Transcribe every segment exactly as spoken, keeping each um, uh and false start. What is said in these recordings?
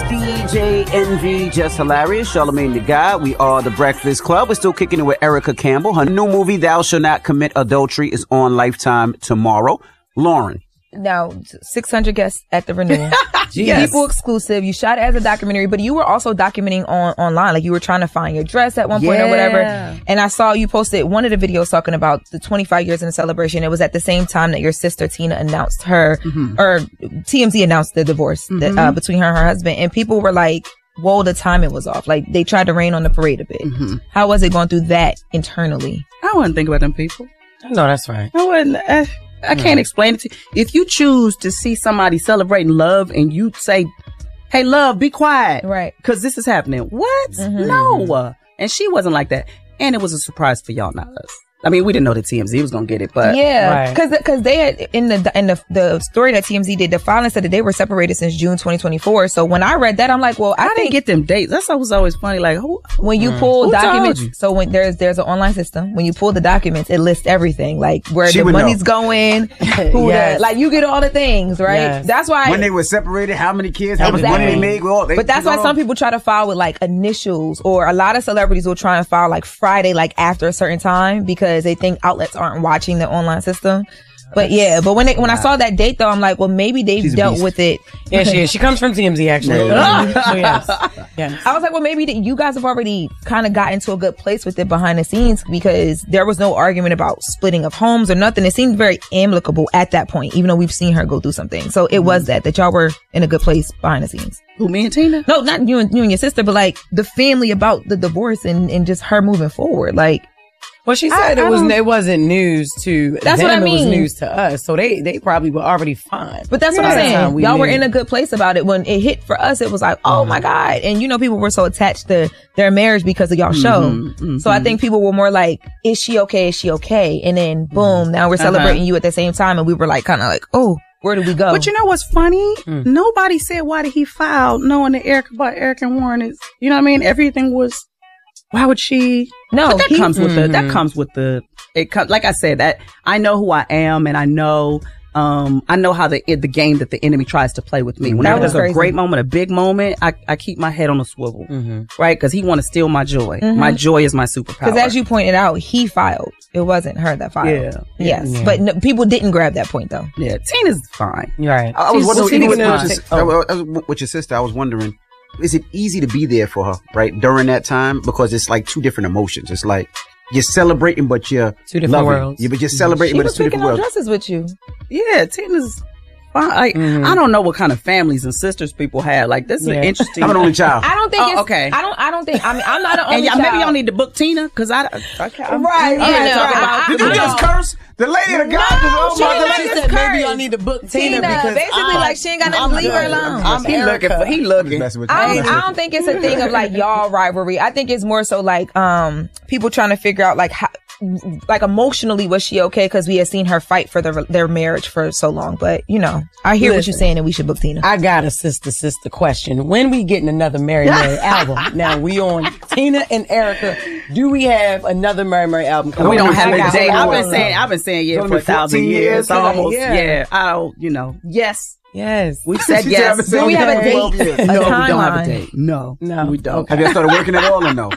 D J Envy, Just Hilarious, Charlamagne the God. We are The Breakfast Club. We're still kicking it with Erica Campbell. Her new movie, Thou Shall Not Commit Adultery, is on Lifetime tomorrow. Lauren. Now, six hundred guests at the renewal. Yes. People exclusive. You shot it as a documentary, but you were also documenting on online. Like you were trying to find your dress at one point Yeah. or whatever. And I saw you posted one of the videos talking about the twenty-five years in the celebration. It was at the same time that your sister Tina announced her, Mm-hmm. or T M Z announced the divorce that, Mm-hmm. uh, between her and her husband. And people were like, whoa, the timing was off. Like they tried to rain on the parade a bit. Mm-hmm. How was it going through that internally? I wouldn't think about them people. No, that's right. I wouldn't. I, I can't explain it to you. If you choose to see somebody celebrating love and you say, hey, love, be quiet. Right. Because this is happening. What? Mhm. No. And she wasn't like that. And it was a surprise for y'all, not us. I mean, we didn't know that T M Z was going to get it, but. Yeah, Right. because because they had in the in the the story that T M Z did, the filing said that they were separated since June twenty twenty-four. So when I read that, I'm like, well, I, I didn't think get them dates. That's what was always funny. Like, who? when you pull Who told documents, you? so when there's there's an online system, when you pull the documents, it lists everything, like where She the would money's know. going, who Yes. the, like you get all the things, right? Yes. That's why. When they were separated, how many kids, how much Exactly. money they made. Well, they, But that's you why know, some people try to file with like initials, or a lot of celebrities will try and file like Friday, like after a certain time, because they think outlets aren't watching the online system. But yeah, but when they, when I saw that date though, I'm like, well, maybe they've She's a dealt beast. with it. Yeah, she is. She comes from T M Z, actually. Yeah. So, yes. Yes. I was like, well, maybe that you guys have already kind of gotten to a good place with it behind the scenes, because there was no argument about splitting of homes or nothing. It seemed very amicable at that point, even though we've seen her go through something. So it was that, that y'all were in a good place behind the scenes. Who, me and Tina? No, not you and you and your sister, but like the family about the divorce and, and just her moving forward. Like, Well, she I- said I it was don't- it wasn't news to That's them. what I It was mean. news to us, so they they probably were already fine. but that's what By I'm the time saying. we Y'all were knew. in a good place about it. When it hit for us, it was like, oh my God. And you know, people were so attached to their marriage because of y'all show. mhm. So I think people were more like, is she okay? Is she okay? And then boom, now we're celebrating you at the same time. And we were like, kind of like, oh, where do we go? But you know what's funny? Nobody said why did he file knowing that Erica about Eric and Warren is, you know what I mean? Everything was, why would she? No, But that he- comes with the, that comes with the, it comes, like I said, that I know who I am and I know, um, I know how the, the game that the enemy tries to play with me. Whenever was there's a crazy. great moment, a big moment, I, I keep my head on a swivel, Mm-hmm. right? Cause he want to steal my joy. Mhm. My joy is my superpower. Because as you pointed out, he filed. It wasn't her that filed. Yeah. Yes. Yeah. But no, people didn't grab that point though. yeah, Tina's fine. You're right. I was She's- wondering, she's even with, fine. with, your, sis- Oh. I was- with your sister, I was wondering, is it easy to be there for her, right, during that time? Because it's like two different emotions. It's like you're celebrating, but you're Two different loving. worlds. Yeah, but you're celebrating, She but was it's two picking different out worlds. dresses with you. Yeah, Tina's fine. Like, Mhm. I don't know what kind of families and sisters people have. Like, this is Yeah. an interesting. I'm an only child. I don't think Oh, it's okay. I don't I don't think I mean I'm not an and only y'all, child. maybe y'all need to book Tina because I, okay, I'm, Right, I'm yeah, gonna no, talk I- about. I- Did you I just know. curse? The lady of the God just, oh she my didn't God. like said maybe y'all need to book Tina, Tina, because basically I'm- like she ain't got nothing to leave her alone. I'm he looking Erica. for. He I'm just looking. messing with you. I I'm don't, messing I with don't think it's a thing of like y'all rivalry. I think it's more so like um people trying to figure out like how, like emotionally was she okay, because we had seen her fight for their their marriage for so long. But you know, I hear what Listen. you're saying, and we should book Tina. I got a sister sister question. When we getting another Mary Mary album? Now we on Tina and Erica. Do we have another Mary Mary album coming? We don't I have got a date. one I've more. been saying. I've been saying yeah It's for a only thousand fourteen years. years, Almost. yeah. Yeah. I don't. You know. Yes. Yes. We said She said yes. I've been saying Do we have a yes for twelve years. date? No, A we don't have timeline. a date. No, No. we don't. Have you started working at all or no?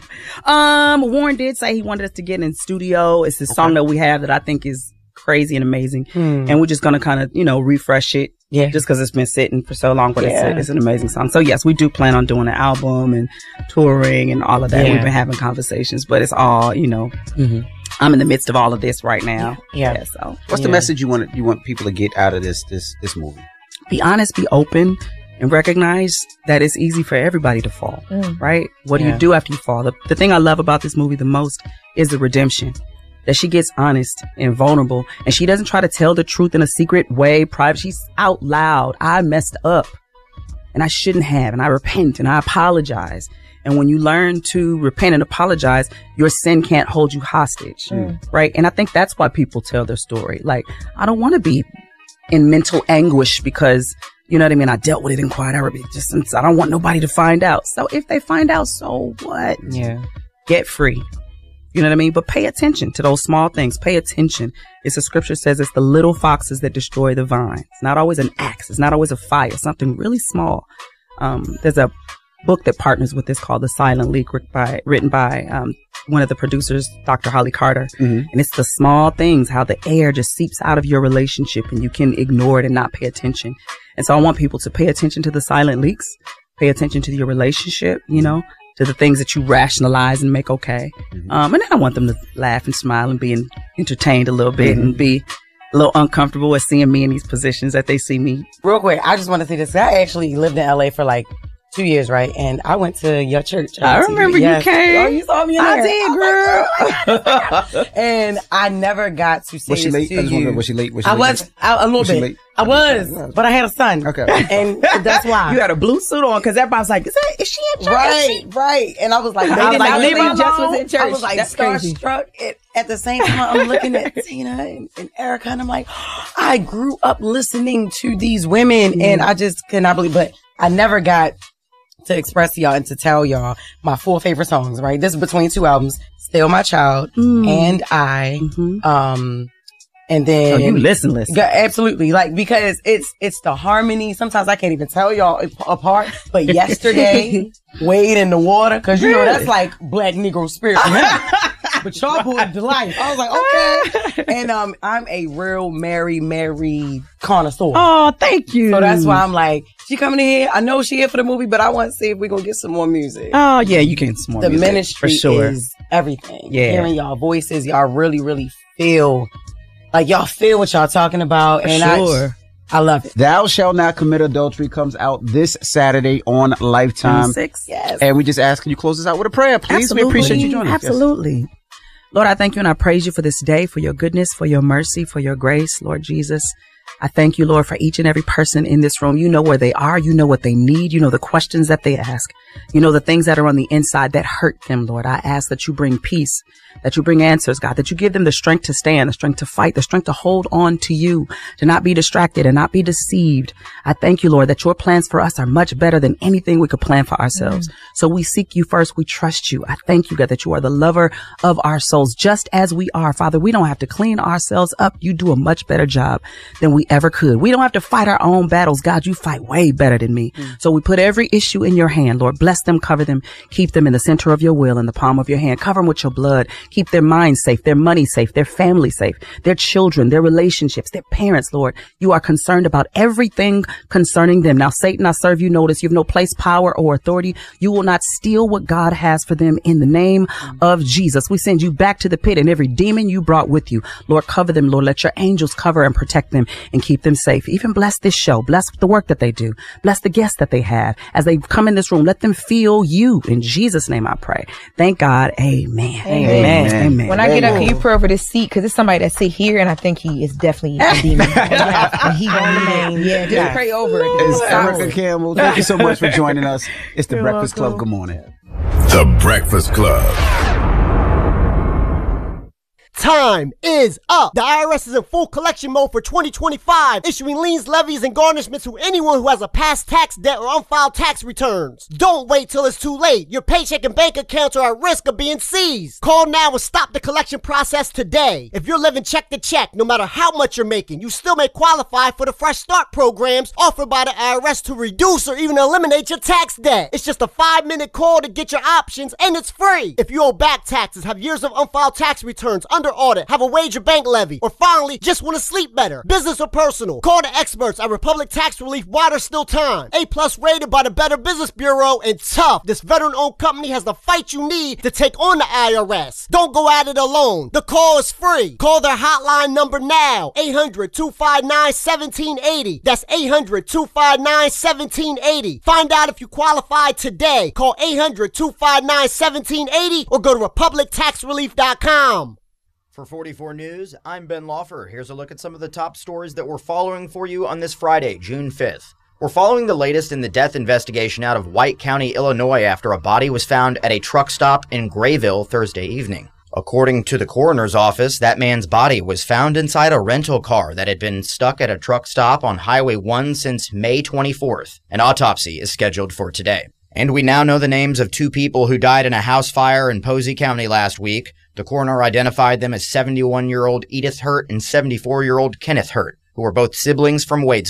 Um, Warren did say he wanted us to get in studio. It's this song that we have that I think is crazy and amazing, Hmm. and we're just gonna kind of you know refresh it. Yeah. Just because it's been sitting for so long, but Yeah. it's, a, it's an amazing song. So yes, we do plan on doing an album and touring and all of that. Yeah. We've been having conversations, but it's all you know. Mhm. I'm in the midst of all of this right now. Yeah. so What's the Yeah. message you want you want people to get out of this this this movie? be honest, be open, and recognize that it's easy for everybody to fall. Mm. Right? What do Yeah. you do after you fall? The, the thing I love about this movie the most is the redemption. That she gets honest and vulnerable, and she doesn't try to tell the truth in a secret way, private. She's out loud. I messed up, and I shouldn't have, and I repent, and I apologize. And when you learn to repent and apologize, your sin can't hold you hostage, Mm. right? And I think that's why people tell their story. Like, I don't want to be in mental anguish because, you know what I mean? I dealt with it in quiet Arabic. Just since I don't want nobody to find out. So if they find out, so what? Yeah. Get free. You know what I mean? But pay attention to those small things. Pay attention. It's a scripture says it's the little foxes that destroy the vine. It's not always an axe. It's not always a fire. Something really small. Um, there's a book that partners with this called The Silent Leak, written by, written by um, one of the producers, Doctor Holly Carter. Mm-hmm. And it's the small things, how the air just seeps out of your relationship and you can ignore it and not pay attention. And so I want people to pay attention to the silent leaks, pay attention to your relationship, you know, to the things that you rationalize and make okay. Mm-hmm. Um, and then I want them to laugh and smile and be entertained a little bit mm-hmm. and be a little uncomfortable with seeing me in these positions that they see me. Real quick, I just want to say this. I actually lived in L A for like two years, right? And I went to your church. I remember yes. you came. Oh, you saw me in I there. did, girl. Oh, and I never got to say was she this late? to I just you. wonder, was she late? Was she I late? was I, a little was bit. I was, but I had a son. Okay. And that's why. You had a blue suit on because everybody was like, is, that, is she in church? Right, right. And I was like, I was like, leave really her just alone. was in church. I was like That's crazy. starstruck. At, at the same time, I'm looking at Tina and, and Erica, and I'm like, I grew up listening to these women, mm. and I just could not believe. But I never got to express to y'all and to tell y'all my four favorite songs. Right, this is between two albums: "Still My Child" mm. and "I." Mm-hmm. Um. And then, oh, you listen, listen. Yeah, absolutely. Like, because it's, it's the harmony. Sometimes I can't even tell y'all apart. But yesterday, Wade in the Water, cause you really? know, that's like Black Negro spirit for me. But y'all brought to life. I was like, okay. And, um, I'm a real Mary, Mary connoisseur. Oh, thank you. So that's why I'm like, she coming in here. I know she here for the movie, but I want to see if we're going to get some more music. Oh, yeah, you can get some more the music. The ministry for sure. is everything. Yeah. Hearing y'all voices, y'all really, really feel like y'all feel what y'all talking about, and sure. I, I love it. Thou Shalt Not Commit Adultery comes out this Saturday on Lifetime. Six. Yes. And we just ask you close us out with a prayer, please. Absolutely. We appreciate you joining us. Absolutely. Yes. Lord, I thank you and I praise you for this day, for your goodness, for your mercy, for your grace, Lord Jesus. I thank you, Lord, for each and every person in this room. You know where they are. You know what they need. You know the questions that they ask. You know the things that are on the inside that hurt them, Lord. I ask that you bring peace, that you bring answers, God, that you give them the strength to stand, the strength to fight, the strength to hold on to you, to not be distracted and not be deceived. I thank you, Lord, that your plans for us are much better than anything we could plan for ourselves. Mm. So we seek you first. We trust you. I thank you, God, that you are the lover of our souls, just as we are. Father, we don't have to clean ourselves up. You do a much better job than we ever could. We don't have to fight our own battles. God, you fight way better than me. Mm. So we put every issue in your hand, Lord. Bless them, cover them, keep them in the center of your will, in the palm of your hand. Cover them with your blood. Keep their minds safe, their money safe, their family safe, their children, their relationships, their parents, Lord. You are concerned about everything concerning them. Now, Satan, I serve you notice. You have no place, power, or authority. You will not steal what God has for them in the name mm. of Jesus. We send you back to the pit and every demon you brought with you. Lord, cover them, Lord. Let your angels cover and protect them and keep them safe. Even bless this show. Bless the work that they do. Bless the guests that they have. As they come in this room, let them feel you. In Jesus' name I pray. Thank God. Amen. Amen. Amen. Amen. When I get up, can you pray over this seat? Because it's somebody that sit here, and I think he is definitely a demon. And he on the main. Yeah, just yes. pray over it. It's Erica Campbell. Thank you so much for joining us. It's The You're Breakfast welcome. Club. Good morning. The Breakfast Club. Time is up. The I R S is in full collection mode for twenty twenty-five, issuing liens, levies, and garnishments to anyone who has a past tax debt or unfiled tax returns. Don't wait till it's too late. Your paycheck and bank accounts are at risk of being seized. Call now and stop the collection process today. If you're living check to check, no matter how much you're making, you still may qualify for the Fresh Start programs offered by the I R S to reduce or even eliminate your tax debt. It's just a five-minute call to get your options, and it's free. If you owe back taxes, have years of unfiled tax returns, under audit, have a wage or bank levy, or finally just want to sleep better, business or personal, call the experts at Republic Tax Relief while there's still time. A plus rated by the Better Business Bureau, and tough. This veteran-owned company has the fight you need to take on the I R S. Don't go at it alone. The call is free. Call their hotline number now, eight hundred, two five nine, one seven eight zero. That's eight hundred, two five nine, one seven eight zero. Find out if you qualify today. Call eight hundred, two five nine, one seven eight zero or go to republic tax relief dot com. For forty-four News, I'm Ben Laufer. Here's a look at some of the top stories that we're following for you on this Friday, June fifth. We're following the latest in the death investigation out of White County, Illinois, after a body was found at a truck stop in Grayville Thursday evening. According to the coroner's office, that man's body was found inside a rental car that had been stuck at a truck stop on Highway one since May twenty-fourth. An autopsy is scheduled for today. And we now know the names of two people who died in a house fire in Posey County last week. The coroner identified them as seventy-one-year-old Edith Hurt and seventy-four-year-old Kenneth Hurt, who were both siblings from Wadesville.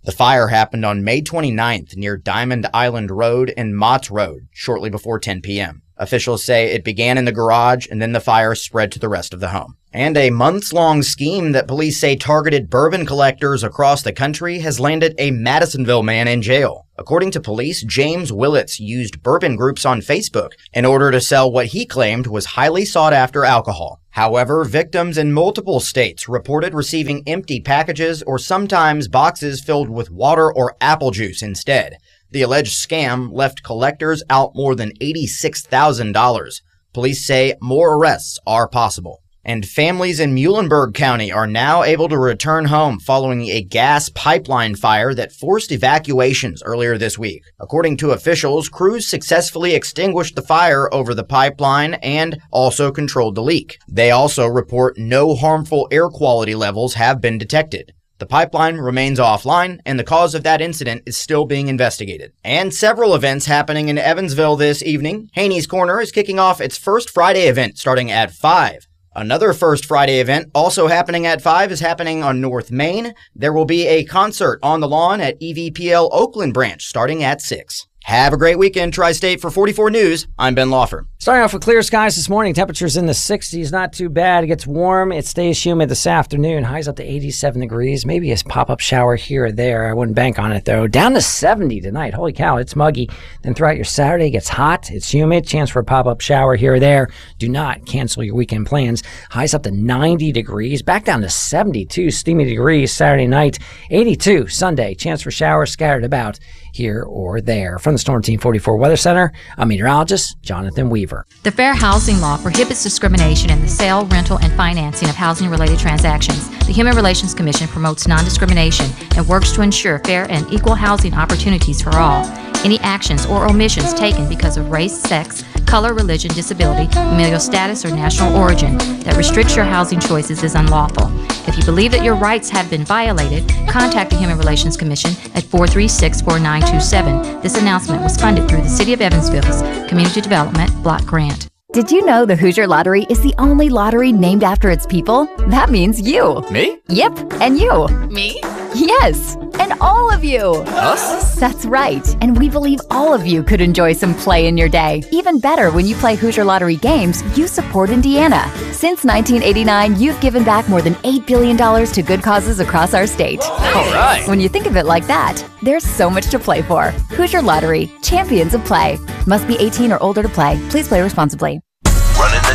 The fire happened on May twenty-ninth near Diamond Island Road and Mott Road, shortly before ten p.m. Officials say it began in the garage and then the fire spread to the rest of the home. And a months-long scheme that police say targeted bourbon collectors across the country has landed a Madisonville man in jail. According to police, James Willits used bourbon groups on Facebook in order to sell what he claimed was highly sought-after alcohol. However, victims in multiple states reported receiving empty packages or sometimes boxes filled with water or apple juice instead. The alleged scam left collectors out more than eighty-six thousand dollars. Police say more arrests are possible. And families in Muhlenberg County are now able to return home following a gas pipeline fire that forced evacuations earlier this week. According to officials, crews successfully extinguished the fire over the pipeline and also controlled the leak. They also report no harmful air quality levels have been detected. The pipeline remains offline, and the cause of that incident is still being investigated. And several events happening in Evansville this evening. Haney's Corner is kicking off its First Friday event starting at five. Another First Friday event also happening at five is happening on North Main. There will be a concert on the lawn at E V P L Oakland branch starting at six. Have a great weekend, Tri-State. For forty-four News, I'm Ben Lawfer. Starting off with clear skies this morning. Temperatures in the sixties. Not too bad. It gets warm. It stays humid this afternoon. Highs up to eighty-seven degrees. Maybe a pop-up shower here or there. I wouldn't bank on it, though. Down to seventy tonight. Holy cow, it's muggy. Then throughout your Saturday, it gets hot. It's humid. Chance for a pop-up shower here or there. Do not cancel your weekend plans. Highs up to ninety degrees. Back down to seventy-two steamy degrees Saturday night. eighty-two Sunday. Chance for showers scattered about here or there. From the Storm Team forty-four Weather Center, I'm meteorologist Jonathan Weaver. The Fair Housing Law prohibits discrimination in the sale, rental, and financing of housing-related transactions. The Human Relations Commission promotes non-discrimination and works to ensure fair and equal housing opportunities for all. Any actions or omissions taken because of race, sex, color, religion, disability, familial status, or national origin that restricts your housing choices is unlawful. If you believe that your rights have been violated, contact the Human Relations Commission at four three six, four nine two seven. This announcement was funded through the City of Evansville's Community Development Block Grant. Did you know the Hoosier Lottery is the only lottery named after its people? That means you. Me? Yep, and you. Me? Yes, and all of you. Us? That's right, and we believe all of you could enjoy some play in your day. Even better, when you play Hoosier Lottery games, you support Indiana. Since nineteen eighty-nine, you've given back more than eight billion dollars to good causes across our state. All right. When you think of it like that, there's so much to play for. Hoosier Lottery, champions of play. Must be eighteen or older to play. Please play responsibly.